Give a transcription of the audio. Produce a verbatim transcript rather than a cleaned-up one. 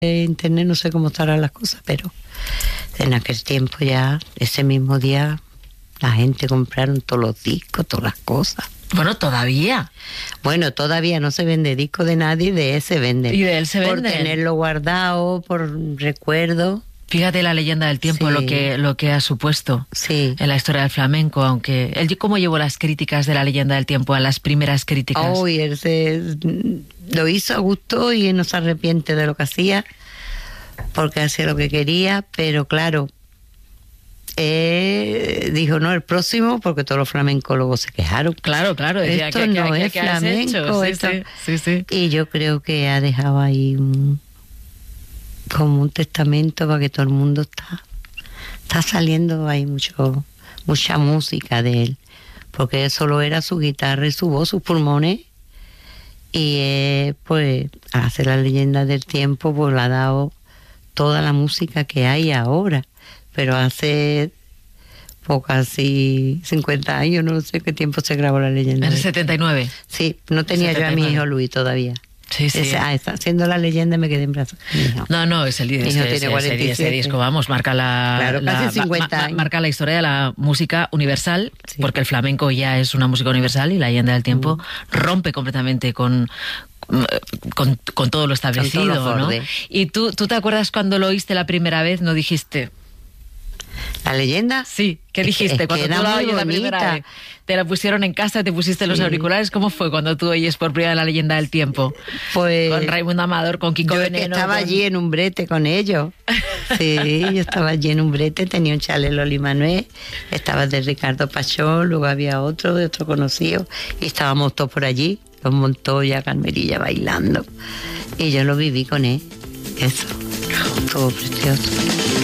internet, no sé cómo estarán las cosas, pero en aquel tiempo ya, ese mismo día, la gente compraron todos los discos, todas las cosas. Bueno, todavía. Bueno, todavía no se vende disco de nadie, de él se vende. Y de él se vende. Por tenerlo guardado, por recuerdo. Fíjate la leyenda del tiempo, Sí. lo que lo que ha supuesto Sí. en la historia del flamenco, aunque él cómo llevó las críticas de la leyenda del tiempo, a las primeras críticas. Oh, y él se, lo hizo a gusto y no se arrepiente de lo que hacía, porque hacía lo que quería, pero claro, eh, dijo no, el próximo, porque todos los flamencólogos se quejaron. Claro, claro, decía, Esto ¿qué- qué- no qué- es qué has flamenco, hecho? Sí, esto- sí, sí, sí. Y yo creo que ha dejado ahí un, como un testamento para que todo el mundo está, está saliendo ahí mucho, mucha música de él, porque solo era su guitarra y su voz, sus pulmones, y eh, pues al hacer la leyenda del tiempo pues le ha dado toda la música que hay ahora, pero hace pues casi cincuenta años, no sé qué tiempo se grabó la leyenda. En el del- setenta y nueve. Sí, no tenía yo a mi setenta y nueve. hijo Luis todavía. Sí, sí. Ese- ah, está haciendo la leyenda y me quedé en brazos. Mi hijo. No, no, es el Mi hijo ese, tiene ese- cuarenta y ese- ese siete. disco, vamos, marca la, Claro, la- casi cincuenta ma- ma- años. marca la historia de la música universal, Sí. porque el flamenco ya es una música universal y la leyenda del tiempo Mm. rompe completamente con, con, con todo lo establecido, Con todo lo ¿no? borde. Y tú, tú te acuerdas cuando lo oíste la primera vez, no dijiste, ¿La leyenda? sí, ¿qué Es que- dijiste es que cuando era tú la muy oyes la primera bonita. vez? Te la pusieron en casa, te pusiste los Sí. auriculares, ¿cómo fue cuando tú oyes por primera vez la leyenda del tiempo? Pues Con Raimundo Amador, con Kiko yo es que Veneno. estaba con- allí en un brete con ellos. Sí, yo estaba allí en un brete, tenía un chale Loli Manuel, estaba de Ricardo Pachón, luego había otro, de otro conocido, y estábamos todos por allí, los Montoya, Carmelilla bailando, y yo lo viví con él, eso, todo precioso.